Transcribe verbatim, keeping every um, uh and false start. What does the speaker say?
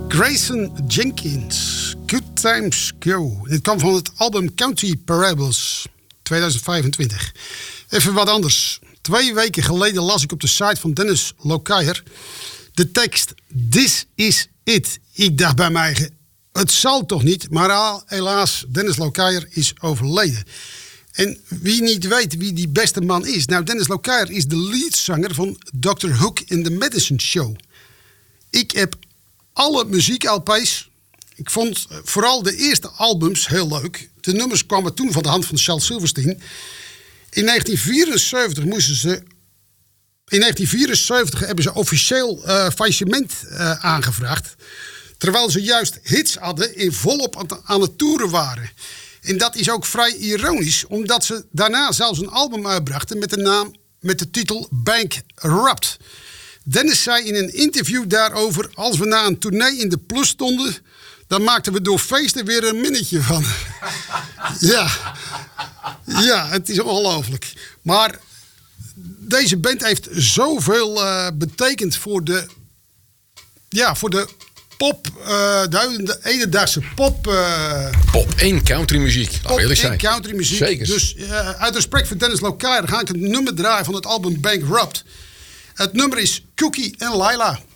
Grayson Jenkins, Good Times Go. Dit kwam van het album Country Parables, tweeduizend vijfentwintig. Even wat anders. Twee weken geleden las ik op de site van Dennis Lokayer de tekst This is it. Ik dacht bij mij, het zal toch niet? Maar helaas, Dennis Lokayer is overleden. En wie niet weet wie die beste man is. Nou, Dennis Lokayer is de leadzanger van doctor Hook in The Medicine Show. Ik heb alle muziek-L P's. Ik vond vooral de eerste albums heel leuk. De nummers kwamen toen van de hand van Charles Silverstein. In negentien vierenzeventig moesten ze... In negentien vierenzeventig hebben ze officieel uh, faillissement uh, aangevraagd. Terwijl ze juist hits hadden en volop aan het toeren waren. En dat is ook vrij ironisch, omdat ze daarna zelfs een album uitbrachten met de naam, met de titel Bankrupt. Dennis zei in een interview daarover: als we na een tournee in de plus stonden, dan maakten we door feesten weer een minnetje van. Ja, ja, het is ongelooflijk. Maar deze band heeft zoveel uh, betekend voor de, ja, voor de pop, uh, de hedendaagse pop. Uh, pop en countrymuziek, laten we eerlijk zijn. Pop en countrymuziek. Zeker. Dus uh, uit respect voor Dennis Lokayer ga ik het nummer draaien van het album Bankrupt. Het nummer is Cookie en Laila.